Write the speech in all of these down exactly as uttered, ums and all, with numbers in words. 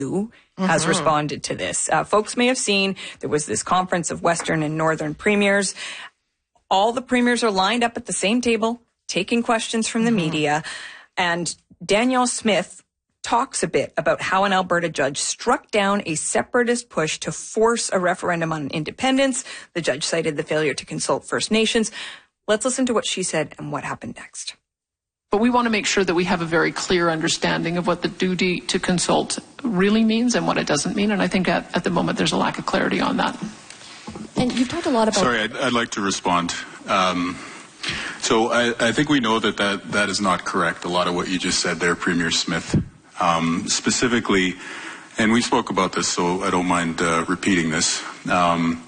who has mm-hmm. responded to this. Uh, folks may have seen there was this conference of Western and Northern premiers. All the premiers are lined up at the same table, taking questions from the mm-hmm. media. And Danielle Smith talks a bit about how an Alberta judge struck down a separatist push to force a referendum on independence. The judge cited the failure to consult First Nations. Let's listen to what she said and what happened next. But we want to make sure that we have a very clear understanding of what the duty to consult really means and what it doesn't mean. And I think at, at the moment there's a lack of clarity on that. And you've talked a lot about... Sorry, I'd, I'd like to respond. Um, so I, I think we know that, that that is not correct, a lot of what you just said there, Premier Smith. Um, specifically, and we spoke about this, so I don't mind uh, repeating this. Um,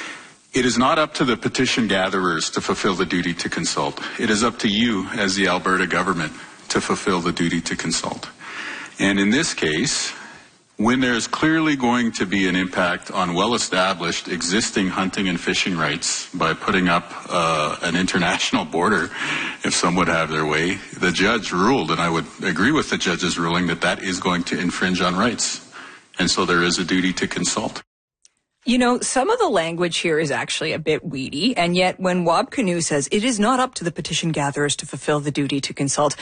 It is not up to the petition gatherers to fulfill the duty to consult. It is up to you as the Alberta government to fulfill the duty to consult. And in this case, when there's clearly going to be an impact on well-established existing hunting and fishing rights by putting up uh, an international border, if some would have their way, the judge ruled, and I would agree with the judge's ruling, that that is going to infringe on rights. And so there is a duty to consult. You know, some of the language here is actually a bit weedy, and yet when Wab Kinew says it is not up to the petition gatherers to fulfill the duty to consult,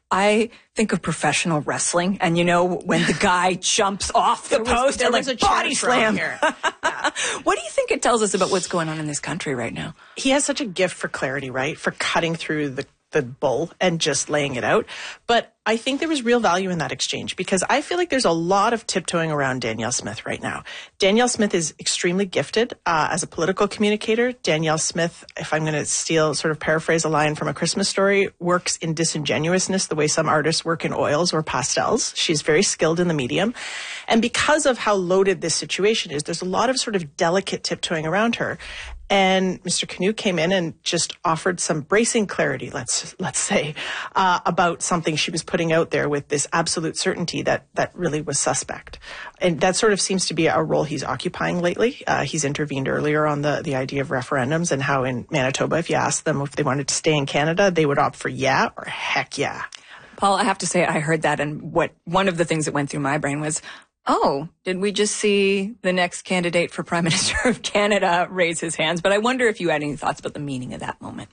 I think of professional wrestling, and you know, when the guy jumps off the was, post and like a body slam. Here. Yeah. What do you think it tells us about what's going on in this country right now? He has such a gift for clarity, right? For cutting through the the bull and just laying it out. But I think there was real value in that exchange because I feel like there's a lot of tiptoeing around Danielle Smith right now. Danielle Smith is extremely gifted uh, as a political communicator. Danielle Smith, if I'm going to steal, sort of paraphrase a line from A Christmas Story, works in disingenuousness the way some artists work in oils or pastels. She's very skilled in the medium. And because of how loaded this situation is, there's a lot of sort of delicate tiptoeing around her. And Mister Kinew came in and just offered some bracing clarity, let's let's say, uh, about something she was putting out there with this absolute certainty that that really was suspect. And that sort of seems to be a role he's occupying lately. Uh, he's intervened earlier on the, the idea of referendums and how in Manitoba, if you asked them if they wanted to stay in Canada, they would opt for yeah or heck yeah. Paul, I have to say I heard that, and what one of the things that went through my brain was, oh, did we just see the next candidate for Prime Minister of Canada raise his hands? But I wonder if you had any thoughts about the meaning of that moment.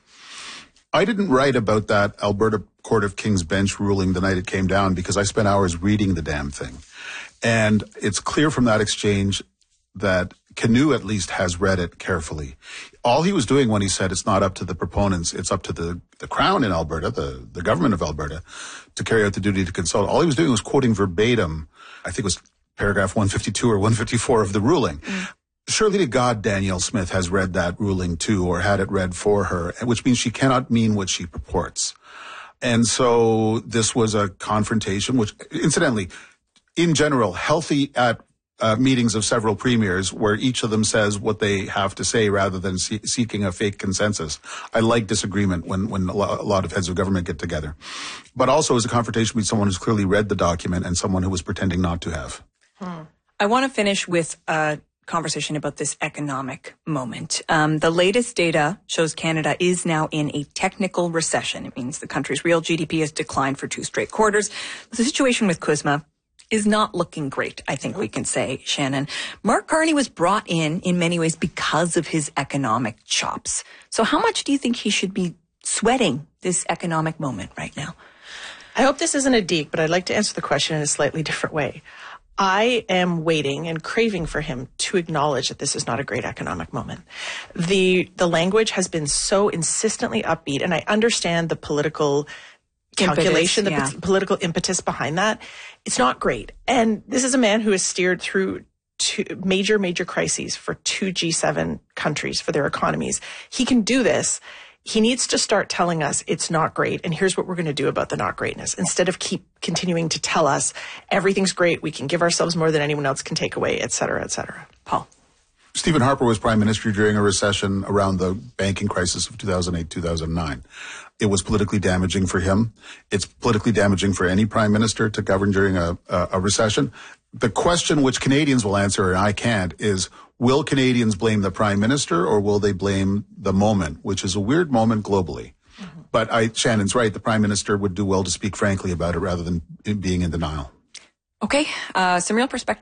I didn't write about that Alberta Court of King's Bench ruling the night it came down because I spent hours reading the damn thing. And it's clear from that exchange that Kinew at least has read it carefully. All he was doing when he said it's not up to the proponents, it's up to the, the Crown in Alberta, the, the government of Alberta, to carry out the duty to consult. All he was doing was quoting verbatim, I think it was paragraph one fifty-two or one fifty-four of the ruling. Mm. Surely to God, Danielle Smith has read that ruling too, or had it read for her, which means she cannot mean what she purports. And so this was a confrontation, which incidentally, in general, healthy at uh, meetings of several premiers where each of them says what they have to say rather than see- seeking a fake consensus. I like disagreement when, when a lot of heads of government get together. But also as a confrontation between someone who's clearly read the document and someone who was pretending not to have. Hmm. I want to finish with a conversation about this economic moment. Um, the latest data shows Canada is now in a technical recession. It means the country's real G D P has declined for two straight quarters. The situation with CUSMA is not looking great, I think we can say, Shannon. Mark Carney was brought in in many ways because of his economic chops. So how much do you think he should be sweating this economic moment right now? I hope this isn't a dig, but I'd like to answer the question in a slightly different way. I am waiting and craving for him to acknowledge that this is not a great economic moment. The the language has been so insistently upbeat, and I understand the political calculation, impetus, yeah. the p- political impetus behind that. It's not great. And this is a man who has steered through two major, major crises for two G seven countries for their economies. He can do this. He needs to start telling us it's not great, and here's what we're going to do about the not greatness, instead of keep continuing to tell us everything's great, we can give ourselves more than anyone else can take away, et cetera, et cetera. Paul. Stephen Harper was prime minister during a recession around the banking crisis of two thousand eight, two thousand nine. It was politically damaging for him. It's politically damaging for any prime minister to govern during a, a, a recession. The question which Canadians will answer, and I can't, is will Canadians blame the prime minister or will they blame the moment, which is a weird moment globally. Mm-hmm. But I, Shannon's right. The prime minister would do well to speak frankly about it rather than being in denial. Okay, uh, some real perspective.